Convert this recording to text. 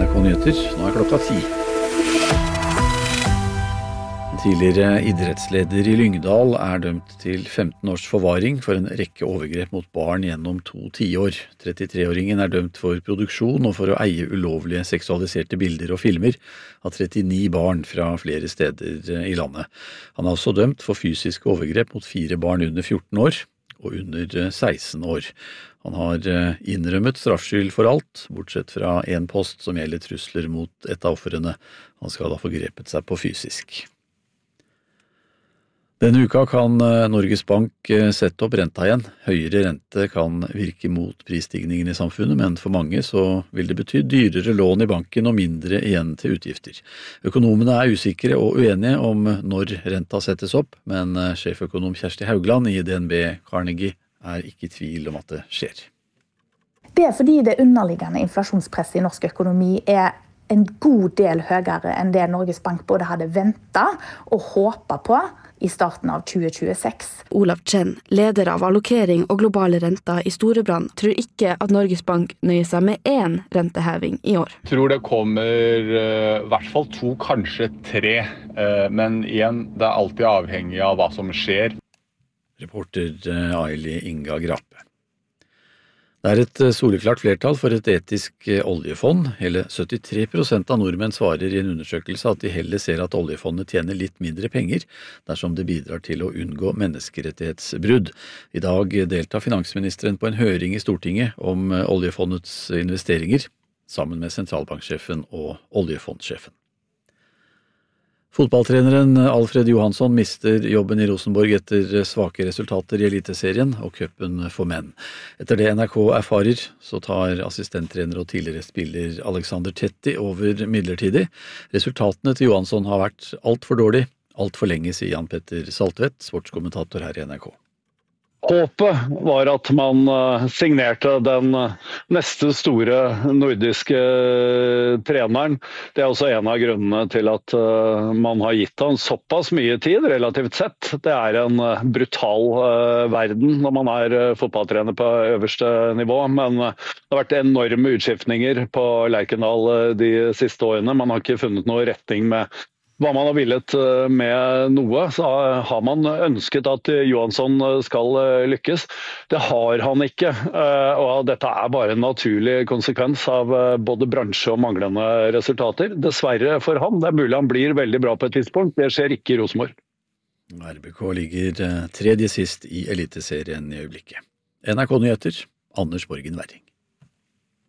NRK Nyheter, nå klokka 10. Tidligere idrettsleder i Lyngdal dømt til 15 års forvaring for en rekke overgrep mot barn gjennom 2 tiår. 33-åringen dømt for produksjon og for å eie ulovlige seksualiserte bilder og filmer av 39 barn fra flere steder i landet. Han også dømt for fysiske overgrep mot 4 barn under 14 år og under 16 år. Han har innrømmet straffskyld for alt, bortsett fra en post som gjelder trusler mot et av ofrene. Han skal ha forgrepet seg på fysisk. Denne uka kan Norges Bank sette opp renta igjen. Høyere rente kan virke mot prisstigningen i samfunnet, men for mange så vil det bety dyrere lån i banken og mindre igjen til utgifter. Økonomene usikre og uenige om når renta settes opp, men sjeføkonom Kjersti Haugland i DNB Carnegie ikke i tvil om at det skjer. Det fordi det underliggende inflasjonspresset i norsk økonomi en god del høyere enn det Norges Bank både hadde ventet og håpet på i starten av 2026. Olav Chen, leder av allokering og globale renter i Storebrand, tror ikke at Norges Bank nøyer seg med 1 renteheving i år. Jeg tror det kommer i hvert fall 2, kanskje 3, men igjen, det alltid avhengig av hva som skjer. Reporter Aili Inga Grape. Det et soleklart flertall for et etisk oljefond. Hele 73% av nordmenn svarer i en undersøkelse at de heller ser at oljefondet tjener litt mindre penger dersom det bidrar til å unngå menneskerettighetsbrudd. I dag deltar finansministeren på en høring i Stortinget om oljefondets investeringer, sammen med sentralbanksjefen og oljefondsjefen. Fotballtreneren Alfred Johansson mister jobben i Rosenborg etter svake resultater i Eliteserien og cupen for menn. Etter det NRK erfarer, så tar assistenttrener og tidligere spiller Alexander Tetti over midlertidig. Resultatene til Johansson har vært alt for dårlig, alt for lenge, sier Jan Petter Saltvedt, sportskommentator her i NRK. Håpet var at man signerte den neste store nordiske treneren. Det også en av grunnene til at man har gitt han såpass mye tid, relativt sett. Det en brutal verden når man fotballtrener på øverste nivå, men det har vært enorme utskiftninger på Lerkendal de siste årene. Man har ikke funnet noe retning med hva man har villet med noe, så har man ønsket at Johansson skal lykkes. Det har han ikke, og dette bare en naturlig konsekvens av både bransje og manglende resultater. Dessverre for han, det mulig han blir veldig bra på et tidspunkt, det skjer ikke i Rosenborg. RBK ligger tredje sist i Eliteserien i øyeblikket. NRK Nyheter, Anders Borgen Werring.